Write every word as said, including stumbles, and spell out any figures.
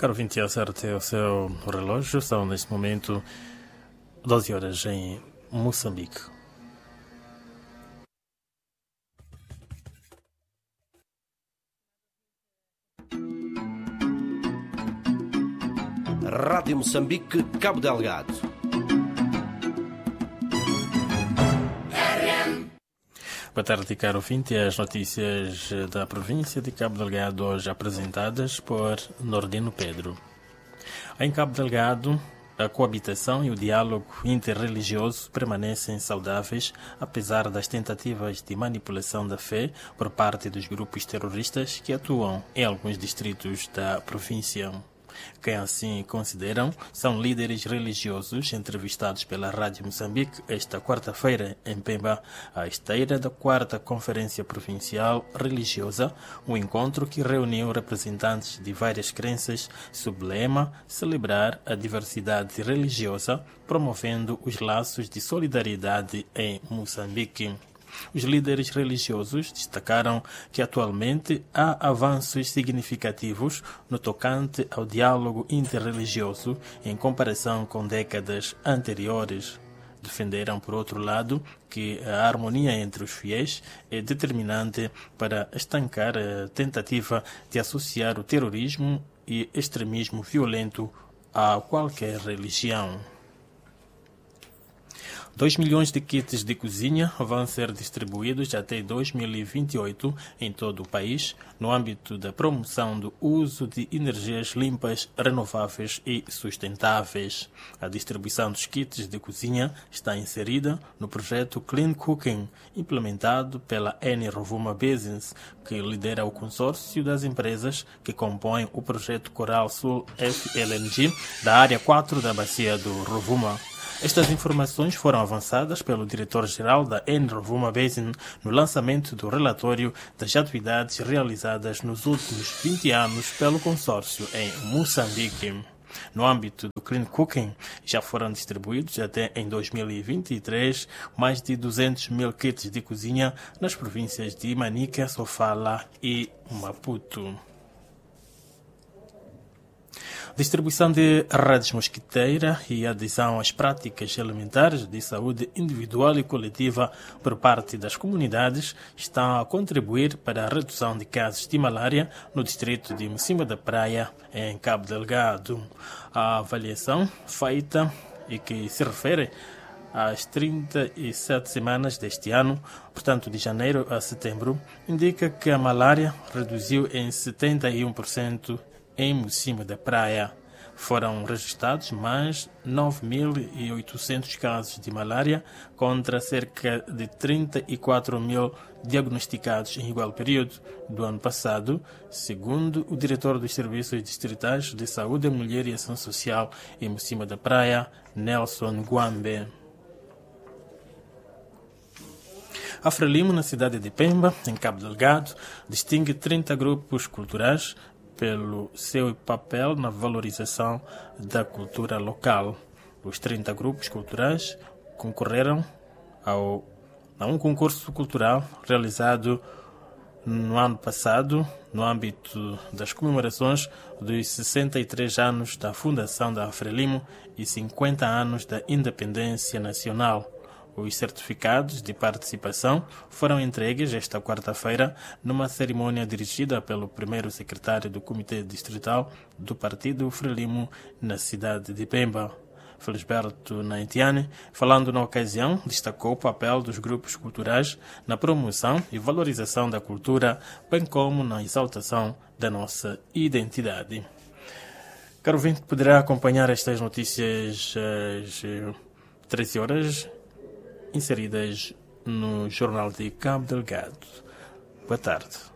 Caro vinte, acerte o seu relógio, são neste momento doze horas em Moçambique. Rádio Moçambique, Cabo Delgado. Boa tarde, caro ouvinte. As notícias da província de Cabo Delgado, hoje apresentadas por Nordino Pedro. Em Cabo Delgado, a coabitação e o diálogo interreligioso permanecem saudáveis, apesar das tentativas de manipulação da fé por parte dos grupos terroristas que atuam em alguns distritos da província. Quem assim consideram são líderes religiosos entrevistados pela Rádio Moçambique esta quarta-feira em Pemba, à esteira da quarta Conferência Provincial Religiosa, um encontro que reuniu representantes de várias crenças sob o lema celebrar a diversidade religiosa, promovendo os laços de solidariedade em Moçambique. Os líderes religiosos destacaram que atualmente há avanços significativos no tocante ao diálogo interreligioso em comparação com décadas anteriores. Defenderam, por outro lado, que a harmonia entre os fiéis é determinante para estancar a tentativa de associar o terrorismo e extremismo violento a qualquer religião. dois milhões de kits de cozinha vão ser distribuídos até dois mil e vinte e oito em todo o país, no âmbito da promoção do uso de energias limpas, renováveis e sustentáveis. A distribuição dos kits de cozinha está inserida no projeto Clean Cooking, implementado pela Eni Rovuma Business, que lidera o consórcio das empresas que compõem o projeto Coral Sul F L N G da área quatro da bacia do Rovuma. Estas informações foram avançadas pelo diretor-geral da Eni Rovuma Basin no lançamento do relatório das atividades realizadas nos últimos vinte anos pelo consórcio em Moçambique. No âmbito do Clean Cooking, já foram distribuídos até em dois mil e vinte e três mais de duzentos mil kits de cozinha nas províncias de Manica, Sofala e Maputo. Distribuição de redes mosquiteira e adesão às práticas elementares de saúde individual e coletiva por parte das comunidades estão a contribuir para a redução de casos de malária no distrito de Mocima da Praia, em Cabo Delgado. A avaliação feita e que se refere às trinta e sete semanas deste ano, portanto de janeiro a setembro, indica que a malária reduziu em setenta e um por cento em Mocima da Praia. Foram registrados mais nove mil e oitocentos casos de malária contra cerca de trinta e quatro mil diagnosticados em igual período do ano passado, segundo o diretor dos Serviços Distritais de Saúde, Mulher e Ação Social em Mocima da Praia, Nelson Guambe. A Frelimo, na cidade de Pemba, em Cabo Delgado, distingue trinta grupos culturais pelo seu papel na valorização da cultura local. Os trinta grupos culturais concorreram ao, a um concurso cultural realizado no ano passado, no âmbito das comemorações dos sessenta e três anos da fundação da Frelimo e cinquenta anos da independência nacional. Os certificados de participação foram entregues esta quarta-feira numa cerimônia dirigida pelo primeiro secretário do Comitê Distrital do Partido Frelimo na cidade de Pemba. Felisberto Naitiane, falando na ocasião, destacou o papel dos grupos culturais na promoção e valorização da cultura, bem como na exaltação da nossa identidade. Caro ouvinte, poderá acompanhar estas notícias às treze horas, inseridas no Jornal de Cabo Delgado. Boa tarde.